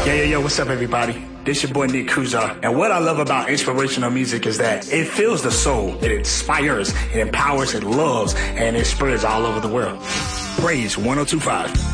Yo, what's up, everybody? This your boy Nick Kuzar, and what I love about inspirational music is that it fills the soul, it inspires, it empowers, it loves, and it spreads all over the world. Praise 102.5.